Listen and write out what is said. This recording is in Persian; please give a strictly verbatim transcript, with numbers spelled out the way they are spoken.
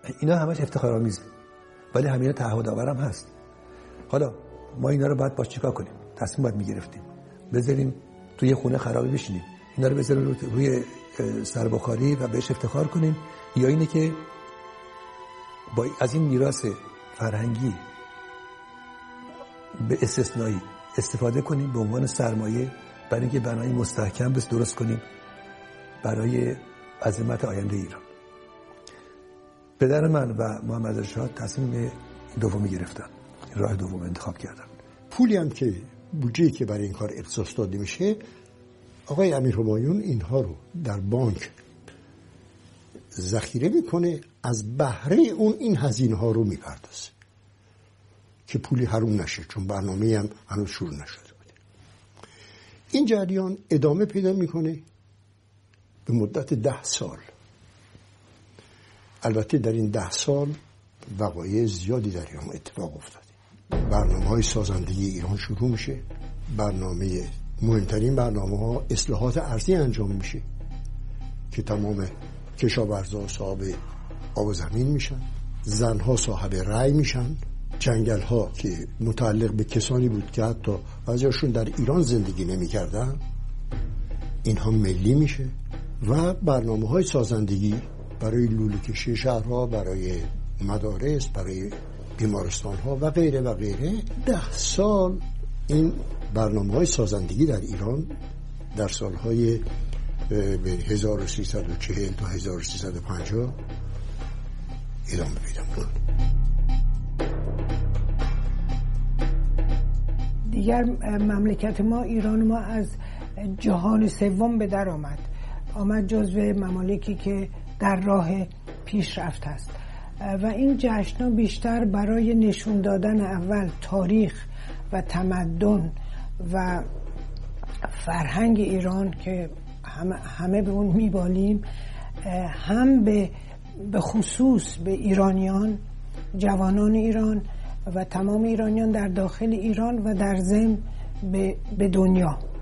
اینا همش افتخارآمیزه، ولی همینا تعهدآورم هست. حالا ما اینا رو باید باش چیکار کنیم؟ تصمیم باید میگرفتیم بذاریم توی خونه خرابی بشینیم، اینا رو بذاریم روی سربخاری و بهش افتخار کنیم، یا اینه که با از این میراث فرهنگی به استثنایی استفاده کنیم به عنوان سرمایه برای اینکه بنای مستحکم بس درست کنیم برای عظمت آینده ایران. پدر من و محمد رضا تصمیم دومی گرفتن، راه دوم انتخاب کردن. پولی هم که بودجه‌ای که برای این کار اختصاص داده میشه، آقای امیرهمایون اینها رو در بانک ذخیره میکنه، از بهره اون این هزینه ها رو میپردازه که پولی حروم نشه، چون برنامه هم هنوز شروع نشده بوده. این جریان ادامه پیدا میکنه به مدت ده سال. البته در این ده سال وقایع زیادی در ایران اتفاق افتاده. برنامه های سازندگی ایران شروع میشه، برنامه مهمترین برنامه ها اصلاحات ارضی انجام میشه که تمام کشاورزا صاحب آب و زمین میشن، زنها صاحب رأی میشن، جنگل ها که متعلق به کسانی بود که حتی بعضیاشون در ایران زندگی نمیکردن اینها ملی میشه و برنامه های سازندگی برای لوله کشی شهرها، برای مدارس، برای بیمارستان ها و غیره و غیره. ده سال این برنامه های سازندگی در ایران در سالهای به هزار و سیصد و چهل تا هزار و سیصد و پنجاه ادامه پیدا می‌کنه. دیگر مملکت ما، ایران ما، از جهان سوم به در آمد آمد جزو ممالکی که در راه پیشرفت است و این جشن‌ها بیشتر برای نشون دادن اول تاریخ و تمدن و فرهنگ ایران که همه, همه به اون میبالیم، هم به به خصوص به ایرانیان، جوانان ایران و تمام ایرانیان در داخل ایران و در ضمن به, به دنیا.